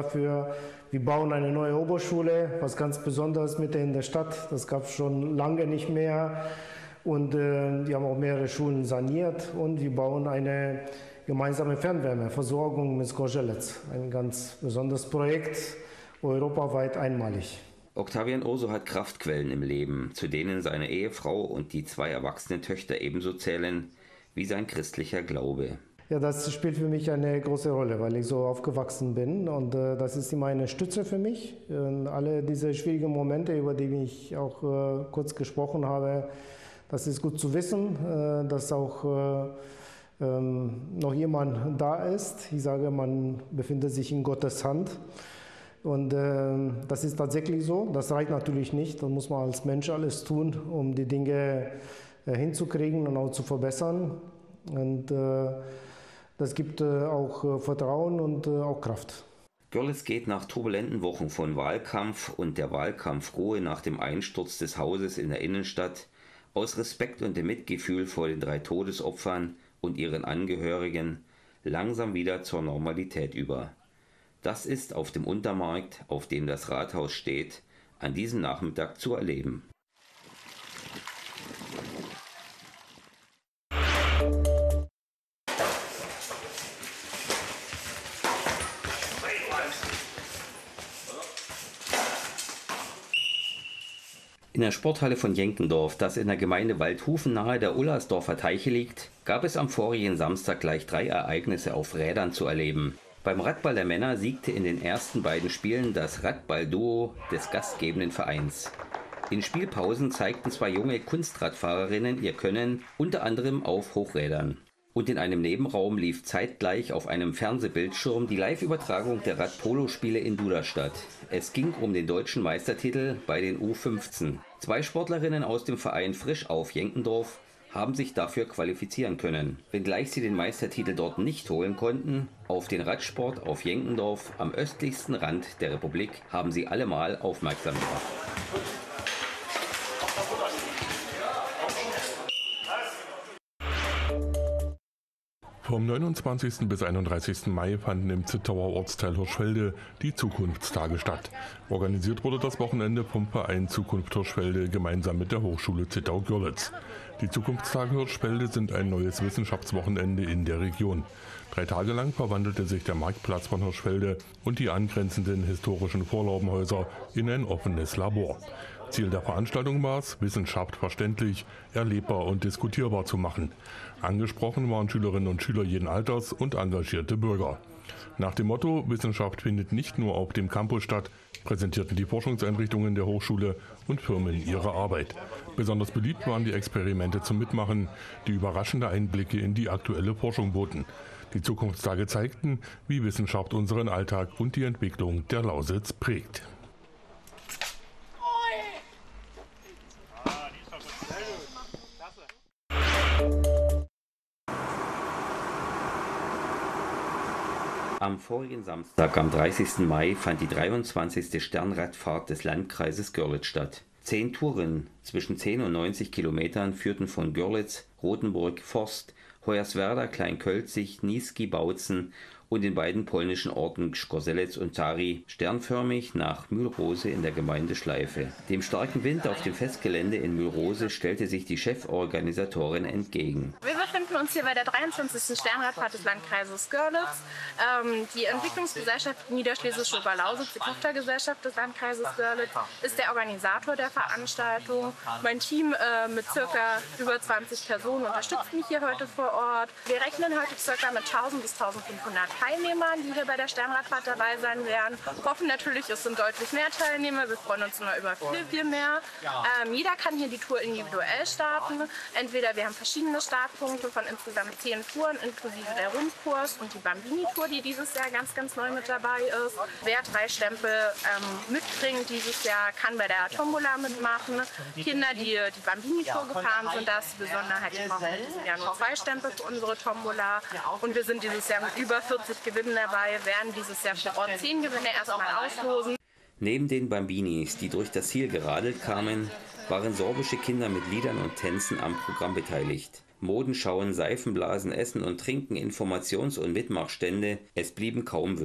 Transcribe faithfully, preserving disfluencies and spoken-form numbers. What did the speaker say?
dafür. Wir bauen eine neue Oberschule, was ganz Besonderes mitten in der Stadt. Das gab es schon lange nicht mehr. Und äh, wir haben auch mehrere Schulen saniert. Und wir bauen eine gemeinsame Fernwärmeversorgung mit Gorzelec. Ein ganz besonderes Projekt, europaweit einmalig. Octavian Urso hat Kraftquellen im Leben, zu denen seine Ehefrau und die zwei erwachsenen Töchter ebenso zählen wie sein christlicher Glaube. Ja, das spielt für mich eine große Rolle, weil ich so aufgewachsen bin und äh, das ist immer eine Stütze für mich. Und alle diese schwierigen Momente, über die ich auch äh, kurz gesprochen habe, das ist gut zu wissen, äh, dass auch äh, ähm, noch jemand da ist. Ich sage, man befindet sich in Gottes Hand. Und äh, das ist tatsächlich so. Das reicht natürlich nicht. Da muss man als Mensch alles tun, um die Dinge äh, hinzukriegen und auch zu verbessern. Und äh, das gibt äh, auch äh, Vertrauen und äh, auch Kraft. Görlitz geht nach turbulenten Wochen von Wahlkampf und der Wahlkampfruhe nach dem Einsturz des Hauses in der Innenstadt aus Respekt und dem Mitgefühl vor den drei Todesopfern und ihren Angehörigen langsam wieder zur Normalität über. Das ist auf dem Untermarkt, auf dem das Rathaus steht, an diesem Nachmittag zu erleben. In der Sporthalle von Jenkendorf, das in der Gemeinde Waldhufen nahe der Ullersdorfer Teiche liegt, gab es am vorigen Samstag gleich drei Ereignisse auf Rädern zu erleben. Beim Radball der Männer siegte in den ersten beiden Spielen das Radball-Duo des gastgebenden Vereins. In Spielpausen zeigten zwei junge Kunstradfahrerinnen ihr Können, unter anderem auf Hochrädern. Und in einem Nebenraum lief zeitgleich auf einem Fernsehbildschirm die Live-Übertragung der Radpolo-Spiele in Duderstadt. Es ging um den deutschen Meistertitel bei den U fünfzehn. Zwei Sportlerinnen aus dem Verein Frisch auf Jenkendorf haben sich dafür qualifizieren können. Wenngleich sie den Meistertitel dort nicht holen konnten, auf den Radsport auf Jenkendorf am östlichsten Rand der Republik haben sie allemal aufmerksam gemacht. Vom neunundzwanzigsten bis einunddreißigsten Mai fanden im Zittauer Ortsteil Hirschfelde die Zukunftstage statt. Organisiert wurde das Wochenende vom Verein Zukunft Hirschfelde gemeinsam mit der Hochschule Zittau-Görlitz. Die Zukunftstage Hirschfelde sind ein neues Wissenschaftswochenende in der Region. Drei Tage lang verwandelte sich der Marktplatz von Hirschfelde und die angrenzenden historischen Vorlaubenhäuser in ein offenes Labor. Ziel der Veranstaltung war es, Wissenschaft verständlich, erlebbar und diskutierbar zu machen. Angesprochen waren Schülerinnen und Schüler jeden Alters und engagierte Bürger. Nach dem Motto „Wissenschaft findet nicht nur auf dem Campus statt“ präsentierten die Forschungseinrichtungen der Hochschule und Firmen ihre Arbeit. Besonders beliebt waren die Experimente zum Mitmachen, die überraschende Einblicke in die aktuelle Forschung boten. Die Zukunftstage zeigten, wie Wissenschaft unseren Alltag und die Entwicklung der Lausitz prägt. Am vorigen Samstag, am dreißigsten Mai, fand die dreiundzwanzigste Sternradfahrt des Landkreises Görlitz statt. Zehn Touren zwischen zehn und neunzig Kilometern führten von Görlitz, Rothenburg, Forst, Hoyerswerda, Kleinkölzig, Niesky, Bautzen und den beiden polnischen Orten Gorzelec und Tari sternförmig nach Mühlrose in der Gemeinde Schleife. Dem starken Wind auf dem Festgelände in Mühlrose stellte sich die Cheforganisatorin entgegen. Wir befinden uns hier bei der dreiundzwanzigsten Sternradfahrt des Landkreises Görlitz. Ähm, die Entwicklungsgesellschaft Niederschlesische Oberlausitz, die Tochtergesellschaft des Landkreises Görlitz, ist der Organisator der Veranstaltung. Mein Team äh, mit ca. über zwanzig Personen unterstützt mich hier heute vor Ort. Wir rechnen heute ca. mit tausend bis eintausendfünfhundert Teilnehmern, die hier bei der Sternradfahrt dabei sein werden. Hoffen natürlich, es sind deutlich mehr Teilnehmer. Wir freuen uns immer über viel, viel mehr. Ähm, jeder kann hier die Tour individuell starten. Entweder wir haben verschiedene Startpunkte von insgesamt zehn Touren, inklusive der Rundkurs und die Bambini-Tour, die dieses Jahr ganz, ganz neu mit dabei ist. Wer drei Stempel ähm, mitbringt dieses Jahr, kann bei der Tombola mitmachen. Kinder, die die Bambini-Tour gefahren sind, das ist die Besonderheit, die brauchen dieses Jahr nur zwei Stempel für unsere Tombola. Und wir sind dieses Jahr mit über vierzig Gewinnen dabei, werden dieses Jahr vor Ort zehn Gewinne erstmal auslosen. Neben den Bambinis, die durch das Ziel geradelt kamen, waren sorbische Kinder mit Liedern und Tänzen am Programm beteiligt. Modenschauen, Seifenblasen, Essen und Trinken, Informations- und Mitmachstände, es blieben kaum